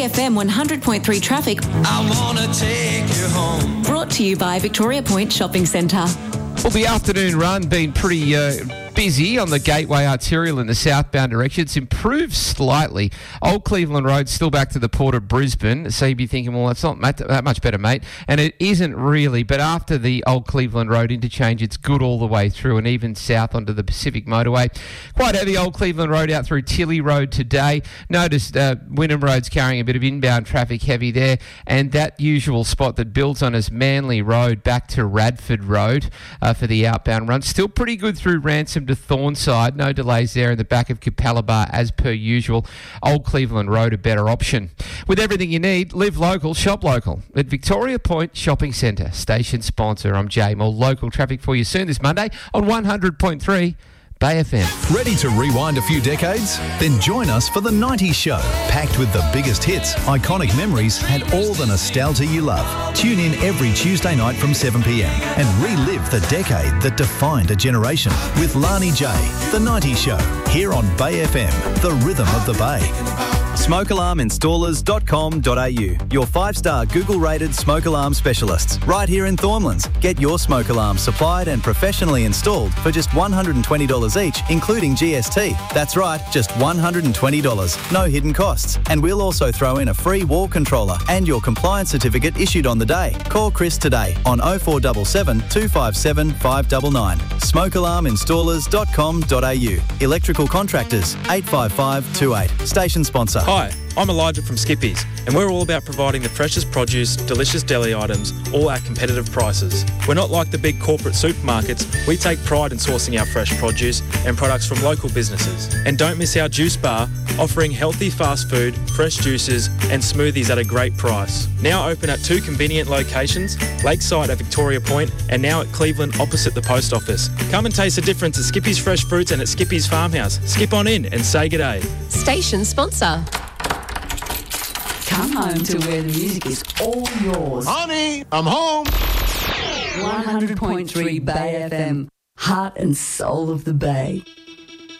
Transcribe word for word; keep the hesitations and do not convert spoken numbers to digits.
F M one hundred point three traffic. I wanna take you home. Brought to you by Victoria Point Shopping Centre. Well, the afternoon run been pretty uh, busy on the Gateway Arterial in the southbound direction. It's improved slightly. Old Cleveland Road still back to the Port of Brisbane. So you'd be thinking, well, it's not that much better, mate. And it isn't really. But after the Old Cleveland Road interchange, it's good all the way through and even south onto the Pacific Motorway. Quite heavy Old Cleveland Road out through Tilly Road today. Noticed uh, Wynnum Road's carrying a bit of inbound traffic heavy there. And that usual spot that builds on as Manly Road back to Radford Road uh, for the outbound run. Still pretty good through Ransom to Thornside. No delays there in the back of Capalaba as per usual. Old Cleveland Road a better option. With everything you need, live local, shop local at Victoria Point Shopping Centre. Station sponsor. I'm Jay. More local traffic for you soon this Monday on one hundred point three Bay F M. Ready to rewind a few decades? Then join us for The nineties Show. Packed with the biggest hits, iconic memories and all the nostalgia you love. Tune in every Tuesday night from seven p m and relive the decade that defined a generation with Lani J. The nineties Show, here on Bay F M, the rhythm of the Bay. smoke alarm installers dot com dot a u, your five-star Google-rated smoke alarm specialists. Right here in Thornlands. Get your smoke alarm supplied and professionally installed for just one hundred twenty dollars each, including G S T. That's right, just one hundred twenty dollars. No hidden costs. And we'll also throw in a free wall controller and your compliance certificate issued on the day. Call Chris today on oh four seven seven, two five seven, five nine nine. smoke alarm installers dot com dot a u. Electrical contractors, eight five five two eight. Station sponsor. Hi, I'm Elijah from Skippies, and we're all about providing the freshest produce, delicious deli items, all at competitive prices. We're not like the big corporate supermarkets. We take pride in sourcing our fresh produce and products from local businesses. And don't miss our juice bar, offering healthy fast food, fresh juices and smoothies at a great price. Now open at two convenient locations, Lakeside at Victoria Point and now at Cleveland opposite the post office. Come and taste the difference at Skippies Fresh Fruits and at Skippies Farmhouse. Skip on in and say g'day. Station sponsor. Come home to where the music is all yours. Honey, I'm home. one hundred point three Bay F M, heart and soul of the Bay.